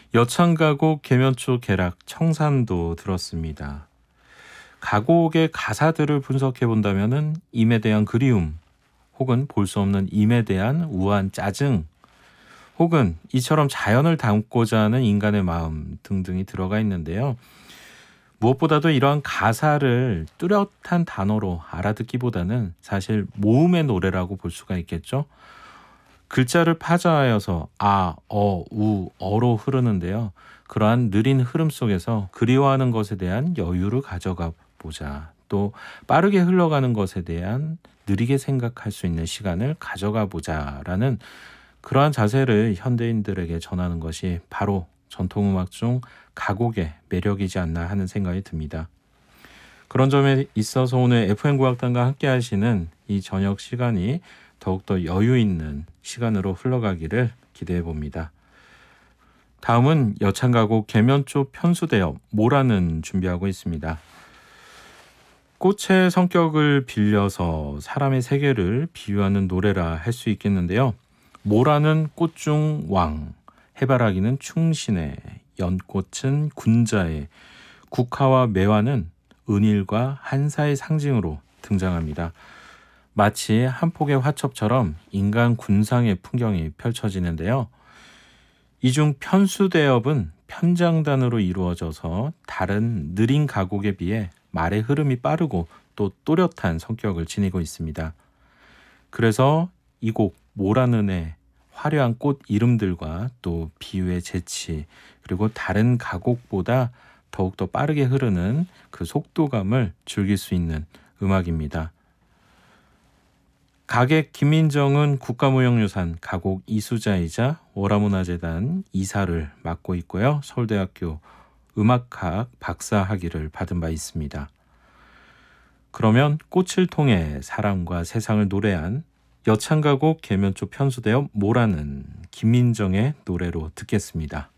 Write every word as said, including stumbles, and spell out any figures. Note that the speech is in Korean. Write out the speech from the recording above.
여창가곡, 계면초, 계락, 청산도 들었습니다. 가곡의 가사들을 분석해 본다면은 임에 대한 그리움, 혹은 볼 수 없는 임에 대한 우한 짜증, 혹은 이처럼 자연을 담고자 하는 인간의 마음 등등이 들어가 있는데요. 무엇보다도 이러한 가사를 뚜렷한 단어로 알아듣기보다는 사실 모음의 노래라고 볼 수가 있겠죠. 글자를 파자하여서 아, 어, 우, 어로 흐르는데요. 그러한 느린 흐름 속에서 그리워하는 것에 대한 여유를 가져가 보자. 또 빠르게 흘러가는 것에 대한 느리게 생각할 수 있는 시간을 가져가 보자라는 그러한 자세를 현대인들에게 전하는 것이 바로 전통음악 중 가곡의 매력이지 않나 하는 생각이 듭니다. 그런 점에 있어서 오늘 에프엠 국악단과 함께 하시는 이 저녁 시간이 더욱더 여유 있는 시간으로 흘러가기를 기대해 봅니다. 다음은 여창가곡 계면초 편수대엽 모라는 준비하고 있습니다. 꽃의 성격을 빌려서 사람의 세계를 비유하는 노래라 할 수 있겠는데요. 모라는 꽃 중 왕, 해바라기는 충신의, 연꽃은 군자의, 국화와 매화는 은일과 한사의 상징으로 등장합니다. 마치 한 폭의 화첩처럼 인간 군상의 풍경이 펼쳐지는데요. 이 중 편수대엽은 편장단으로 이루어져서 다른 느린 가곡에 비해 말의 흐름이 빠르고 또 또렷한 성격을 지니고 있습니다. 그래서 이 곡 모라는의 화려한 꽃 이름들과 또 비유의 재치, 그리고 다른 가곡보다 더욱더 빠르게 흐르는 그 속도감을 즐길 수 있는 음악입니다. 가객 김민정은 국가무형유산 가곡 이수자이자 월화문화재단 이사를 맡고 있고요. 서울대학교 음악학 박사학위를 받은 바 있습니다. 그러면 꽃을 통해 사람과 세상을 노래한 여창가곡 계면초 편수대엽 모라는 김민정의 노래로 듣겠습니다.